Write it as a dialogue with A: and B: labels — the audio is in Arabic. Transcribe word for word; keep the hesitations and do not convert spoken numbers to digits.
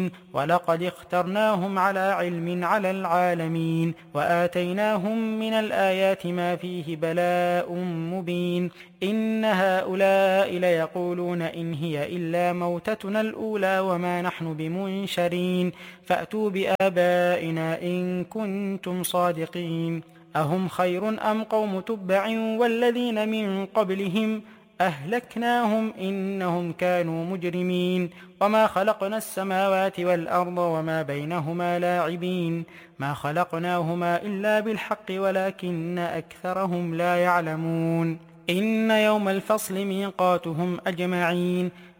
A: ولقد اخترناهم على علم على العالمين وآتيناهم من الآيات ما فيه بلاء مبين إن هؤلاء ليقولون إن هي إلا موتتنا الأولى وما نحن بمنشرين فأتوا بآبائنا إن كنتم صادقين أهم خير أم قوم تبع والذين من قبلهم أهلكناهم إنهم كانوا مجرمين وما خلقنا السماوات والأرض وما بينهما لاعبين ما خلقناهما إلا بالحق ولكن أكثرهم لا يعلمون إن يوم الفصل ميقاتهم أجمعين